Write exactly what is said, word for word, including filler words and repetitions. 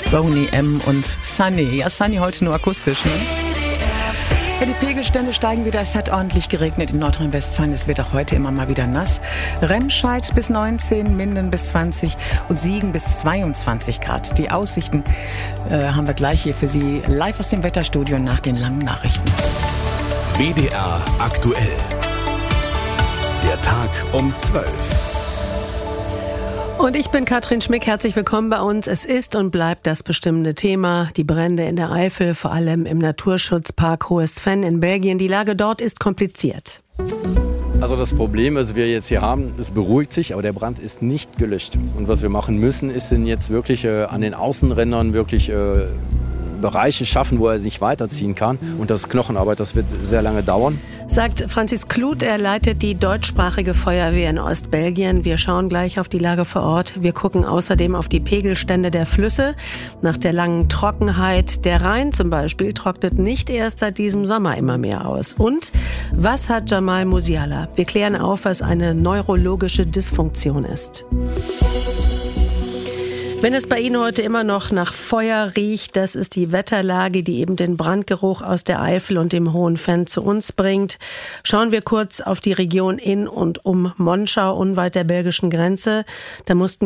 Boney M. und Sunny. Ja, Sunny heute nur akustisch, ne? Ja, die Pegelstände steigen wieder. Es hat ordentlich geregnet in Nordrhein-Westfalen. Es wird auch heute immer mal wieder nass. Remscheid bis neunzehn, Minden bis zwanzig und Siegen bis zweiundzwanzig Grad. Die Aussichten äh, haben wir gleich hier für Sie live aus dem Wetterstudio nach den langen Nachrichten. W D R aktuell. Der Tag um zwölf. Und ich bin Katrin Schmick, herzlich willkommen bei uns. Es ist und bleibt das bestimmende Thema, die Brände in der Eifel, vor allem im Naturschutzpark Hohes Venn in Belgien. Die Lage dort ist kompliziert. Also das Problem, was wir jetzt hier haben, es beruhigt sich, aber der Brand ist nicht gelöscht. Und was wir machen müssen, ist denn jetzt wirklich äh, an den Außenrändern wirklich äh, Bereiche schaffen, wo er sich weiterziehen kann. Und das ist Knochenarbeit, das wird sehr lange dauern. Sagt Francis Kluth, er leitet die deutschsprachige Feuerwehr in Ostbelgien. Wir schauen gleich auf die Lage vor Ort. Wir gucken außerdem auf die Pegelstände der Flüsse. Nach der langen Trockenheit, der Rhein zum Beispiel, trocknet nicht erst seit diesem Sommer immer mehr aus. Und was hat Jamal Musiala? Wir klären auf, was eine neurologische Dysfunktion ist. Wenn es bei Ihnen heute immer noch nach Feuer riecht, das ist die Wetterlage, die eben den Brandgeruch aus der Eifel und dem Hohen Venn zu uns bringt. Schauen wir kurz auf die Region in und um Monschau, unweit der belgischen Grenze. Da mussten